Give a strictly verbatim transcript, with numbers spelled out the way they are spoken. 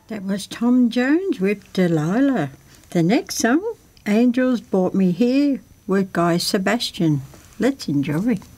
That was Tom Jones with Delilah. The next song, Angels Brought Me Here, with Guy Sebastian. Let's enjoy.